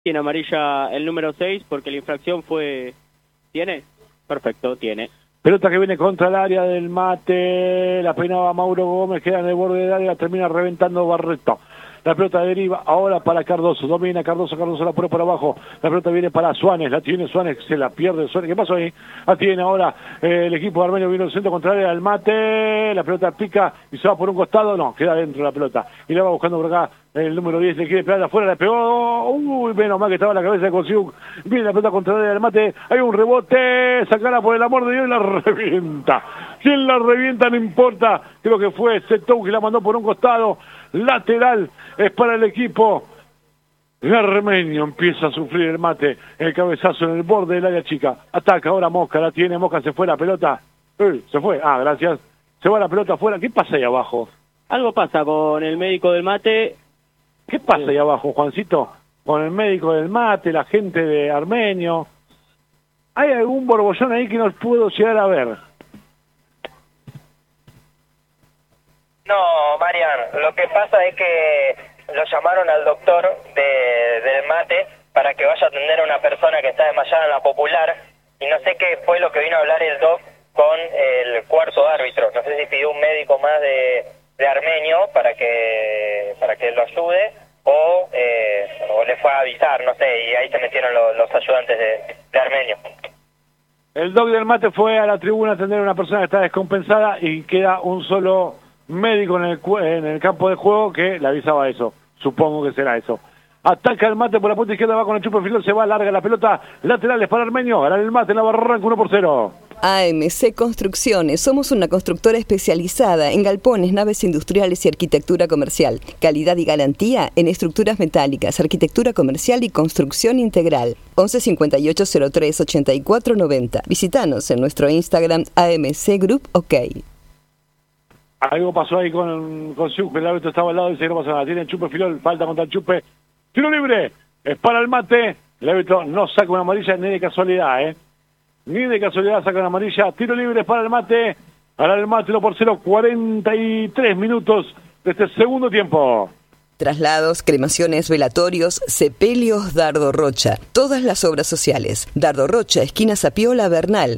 Tiene amarilla el número 6 porque la infracción fue... ¿Tiene? Perfecto, tiene. Pelota que viene contra el área del Mate, la peinaba Mauro Gómez, queda en el borde del área, termina reventando Barreto. La pelota deriva ahora para Cardoso, domina Cardoso la pone por abajo, la pelota viene para Suárez, la tiene Suárez, se la pierde Suárez, ¿qué pasó ahí? La tiene ahora el equipo de Armenio, viene el centro contrario al Mate, la pelota pica y se va por un costado, no, queda dentro la pelota, y la va buscando por acá, el número 10 le quiere pegar de afuera, le pegó, uy, menos mal que estaba en la cabeza de Cosiuk, viene la pelota contraria del Mate, hay un rebote, sacala por el amor de Dios y la revienta. ¿Quién la revienta? No importa, creo que fue Setou que la mandó por un costado, lateral, es para el equipo de Armenio, empieza a sufrir el Mate, el cabezazo en el borde del área chica, ataca ahora Mosca, la tiene, Mosca se fue la pelota, se fue, gracias, se va la pelota afuera, ¿qué pasa ahí abajo? Algo pasa con el médico del Mate. ¿Qué pasa ahí abajo, Juancito? Con el médico del Mate, la gente de Armenio, ¿hay algún borbollón ahí que no puedo llegar a ver? No, Marian, lo que pasa es que lo llamaron al doctor del Mate para que vaya a atender a una persona que está desmayada en la Popular y no sé qué fue lo que vino a hablar el doc con el cuarto árbitro. No sé si pidió un médico más de Armenio para que lo ayude o le fue a avisar, no sé, y ahí se metieron los ayudantes de Armenio. El doc del Mate fue a la tribuna a atender a una persona que está descompensada y queda un solo médico en el campo de juego que le avisaba eso. Supongo que será eso. Ataca el Mate por la punta izquierda, va con el chupo filón, se va, larga la pelota, laterales para Armenio, gana el Mate en la barranca 1-0. AMC Construcciones, somos una constructora especializada en galpones, naves industriales y arquitectura comercial. Calidad y garantía en estructuras metálicas, arquitectura comercial y construcción integral. 11 58 03 84 90. Visítanos en nuestro Instagram AMC Group OK. Algo pasó ahí con Chupe, el árbitro estaba al lado y dice que no pasa nada. Tiene el Chupe Filón, falta contra el Chupe. Tiro libre, es para el Mate. El árbitro no saca una amarilla ni de casualidad, Ni de casualidad saca una amarilla. Tiro libre para el Mate. Para el Mate 1-0, 43 minutos de este segundo tiempo. Traslados, cremaciones, velatorios, sepelios, Dardo Rocha. Todas las obras sociales. Dardo Rocha, esquina Zapiola Bernal,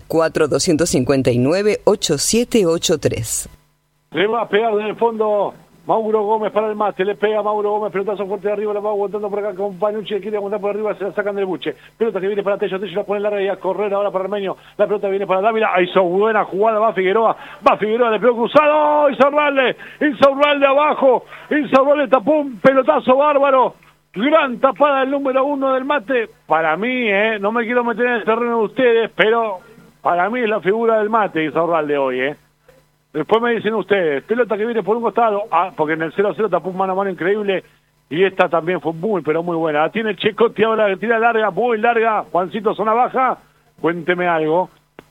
4259-8783. Le va a pegar en el fondo Mauro Gómez para el Mate, le pega Mauro Gómez, pelotazo fuerte de arriba, la va aguantando por acá con Panucci, quiere aguantar por arriba, se la sacan del buche. Pelota que viene para Tello, Tello la pone larga y a correr ahora para Armenio. La pelota viene para Dávila, hizo buena jugada, va Figueroa, le pegó cruzado, Insaurralde abajo, Insaurralde tapó un pelotazo bárbaro. Gran tapada el número 1 del Mate. Para mí, no me quiero meter en el terreno de ustedes, pero para mí es la figura del Mate Insaurralde hoy, Después me dicen ustedes, pelota que viene por un costado, porque en el 0-0 tapó un mano a mano increíble, y esta también fue muy, pero muy buena. Tiene el Checote ahora, que tira larga, muy larga, Juancito, zona baja, cuénteme algo.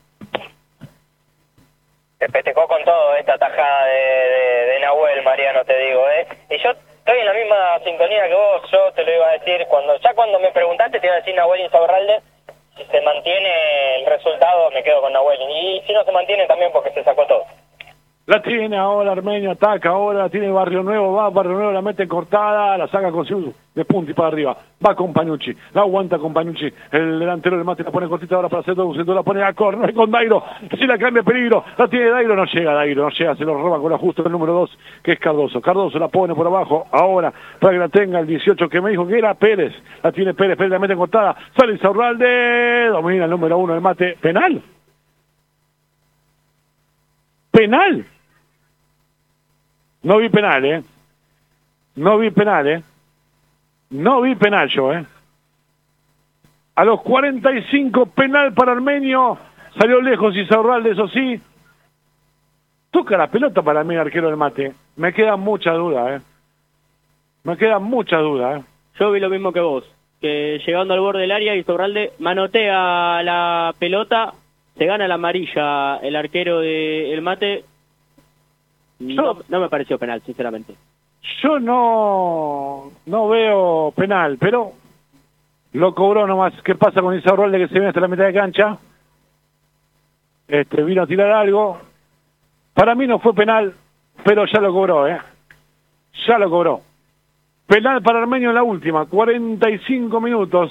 Se festejó con todo esta tajada de Nahuel, Mariano, te digo, Y yo estoy en la misma sintonía que vos, yo te lo iba a decir, cuando me preguntaste te iba a decir Nahuel Insaurralde. Si se mantiene el resultado me quedo con Nahuel, y si no se mantiene también porque se sacó todo. La tiene ahora Armenio, ataca ahora, tiene Barrio Nuevo, la mete cortada, la saca con su de punta y para arriba, va con Panucci, la aguanta con Panucci, el delantero del Mate la pone cortita ahora para hacer todo un centro, la pone a córner con Dairo, si la cambia peligro, la tiene Dairo, no llega, se lo roba con la justo el número 2, que es Cardoso la pone por abajo, ahora, para que la tenga el 18 que me dijo que era Pérez, la tiene Pérez la mete cortada, sale Insaurralde, domina el número 1 del Mate, penal. No vi penal, No vi penal yo, A los 45, penal para Armenio. Salió lejos Insaurralde, eso sí. Toca la pelota para mí el arquero del Mate. Me queda mucha duda, Yo vi lo mismo que vos, que llegando al borde del área, Insaurralde manotea la pelota, se gana la amarilla el arquero del Mate. No me pareció penal, sinceramente. Yo no veo penal, pero lo cobró nomás. ¿Qué pasa con Insaurralde que se viene hasta la mitad de cancha? Vino a tirar algo. Para mí no fue penal, pero ya lo cobró, Ya lo cobró. Penal para Armenio en la última, 45 minutos.